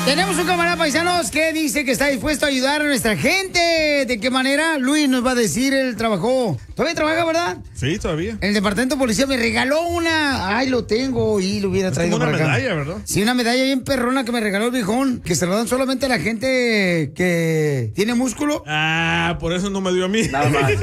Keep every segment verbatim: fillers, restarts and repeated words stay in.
Tenemos un camarada paisanos que dice que está dispuesto a ayudar a nuestra gente. ¿De qué manera? Luis nos va a decir, él trabajó. ¿Todavía trabaja, verdad? Sí, todavía. El departamento de policía me regaló una. Ay, lo tengo y lo hubiera Es traído como una para acá. medalla, ¿verdad? Sí, una medalla bien perrona que me regaló el viejón. Que se lo dan solamente a la gente que tiene músculo. Ah, por eso no me dio a mí. Nada más.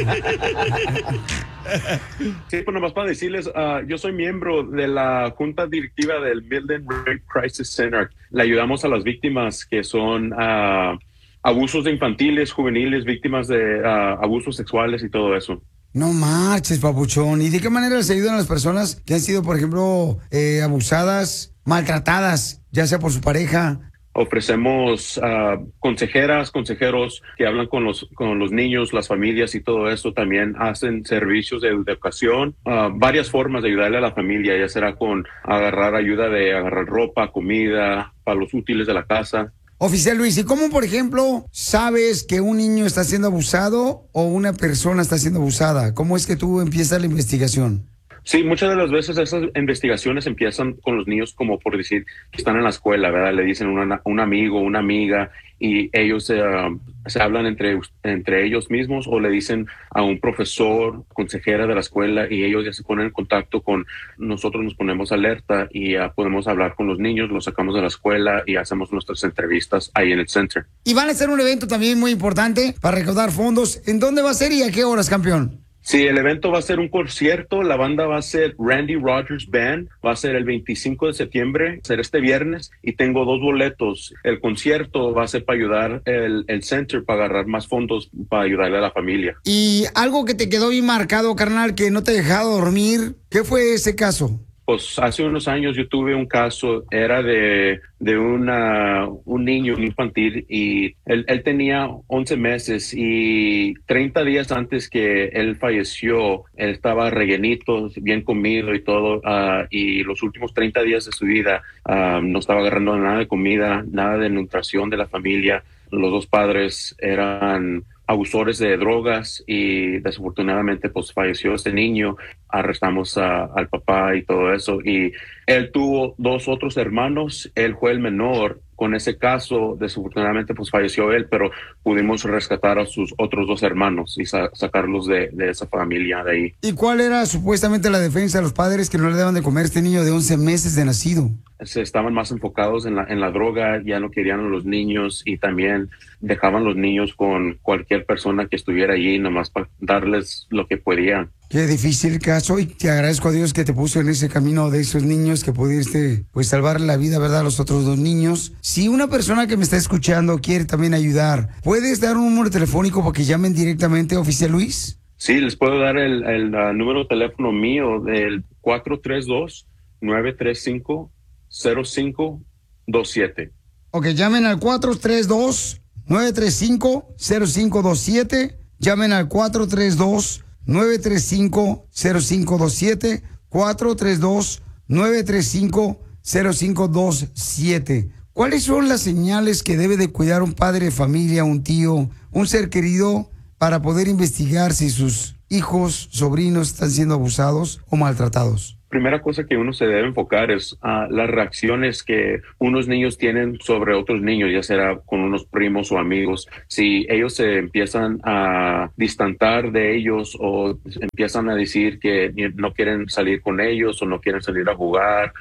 Sí, pues nomás para decirles, uh, yo soy miembro de la junta directiva del Midland Rape Crisis Center. Le ayudamos a las víctimas que son uh, abusos infantiles, juveniles, víctimas de uh, abusos sexuales y todo eso. No marches, papuchón. ¿Y de qué manera se ayudan a las personas que han sido, por ejemplo, eh, abusadas, maltratadas, ya sea por su pareja? Ofrecemos uh, consejeras, consejeros que hablan con los con los niños, las familias y todo eso. También hacen servicios de educación, uh, varias formas de ayudarle a la familia, ya será con agarrar ayuda de agarrar ropa, comida, para los útiles de la casa. Oficial Luis, ¿y cómo, por ejemplo, sabes que un niño está siendo abusado o una persona está siendo abusada? ¿Cómo es que tú empiezas la investigación? Sí, muchas de las veces esas investigaciones empiezan con los niños como por decir que están en la escuela, ¿verdad? Le dicen una, un amigo, una amiga y ellos uh, se hablan entre, entre ellos mismos o le dicen a un profesor, consejera de la escuela y ellos ya se ponen en contacto con nosotros, nos ponemos alerta y uh, podemos hablar con los niños, los sacamos de la escuela y hacemos nuestras entrevistas ahí en el center. Y van a hacer un evento también muy importante para recaudar fondos. ¿En dónde va a ser y a qué horas, campeón? Sí, el evento va a ser un concierto, la banda va a ser Randy Rogers Band, va a ser el veinticinco de septiembre, va a ser este viernes y tengo dos boletos. El concierto va a ser para ayudar el, el center, para agarrar más fondos, para ayudarle a la familia. Y algo que te quedó bien marcado, carnal, que no te ha dejado dormir, ¿qué fue ese caso? Pues hace unos años yo tuve un caso, era de, de una, un niño infantil y él, él tenía once meses y treinta días antes que él falleció, él estaba rellenito, bien comido y todo, uh, y los últimos treinta días de su vida uh, no estaba agarrando nada de comida, nada de nutrición de la familia. Los dos padres eran abusores de drogas y desafortunadamente pues falleció este niño. Arrestamos a, al papá y todo eso y él tuvo dos otros hermanos, él fue el menor. Con ese caso, desafortunadamente, pues falleció él, pero pudimos rescatar a sus otros dos hermanos y sa- sacarlos de, de esa familia de ahí. ¿Y cuál era supuestamente la defensa de los padres que no le daban de comer a este niño de once meses de nacido? Se estaban más enfocados en la, en la droga, ya no querían a los niños y también dejaban los niños con cualquier persona que estuviera allí, nomás para darles lo que podían. Qué difícil caso y te agradezco a Dios que te puso en ese camino de esos niños que pudiste pues salvar la vida, ¿verdad? A los otros dos niños. Si una persona que me está escuchando quiere también ayudar, ¿puedes dar un número telefónico para que llamen directamente a Oficial Luis? Sí, les puedo dar el, el uh, número de teléfono mío del cuatro tres dos, nueve tres cinco, cero cinco dos siete. Ok, llamen al cuatro tres dos, nueve tres cinco, cero cinco dos siete. Llamen al cuatro tres dos, nueve tres cinco, cero cinco dos siete. cuatro tres dos, nueve tres cinco, cero cinco dos siete. ¿Cuáles son las señales que debe de cuidar un padre de familia, un tío, un ser querido para poder investigar si sus hijos, sobrinos están siendo abusados o maltratados? Primera cosa que uno se debe enfocar es uh, las reacciones que unos niños tienen sobre otros niños, ya sea con unos primos o amigos. Si ellos se empiezan a distantar de ellos o empiezan a decir que no quieren salir con ellos o no quieren salir a jugar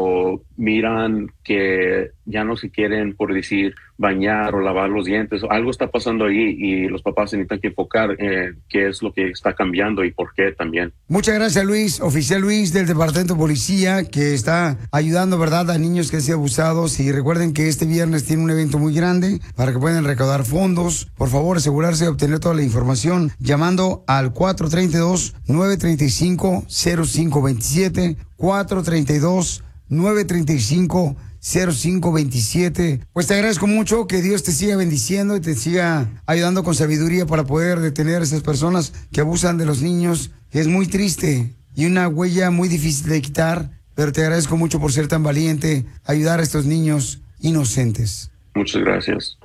o miran que ya no se quieren, por decir, bañar o lavar los dientes, algo está pasando ahí y los papás se necesitan que enfocar en qué es lo que está cambiando y por qué también. Muchas gracias, Luis. Oficial Luis del Departamento de Policía, que está ayudando, ¿verdad?, a niños que han sido abusados. Y recuerden que este viernes tiene un evento muy grande para que puedan recaudar fondos. Por favor, asegurarse de obtener toda la información llamando al cuatro tres dos, nueve tres cinco, cero cinco dos siete, cuatro tres dos, nueve tres cinco, cero cinco dos siete. Pues te agradezco mucho, que Dios te siga bendiciendo y te siga ayudando con sabiduría para poder detener a esas personas que abusan de los niños. Es muy triste y una huella muy difícil de quitar, pero te agradezco mucho por ser tan valiente, ayudar a estos niños inocentes. Muchas gracias.